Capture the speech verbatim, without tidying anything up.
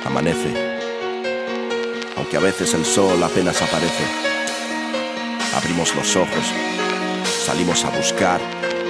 Amanece, aunque a veces el sol apenas aparece. Abrimos los ojos, salimos a buscar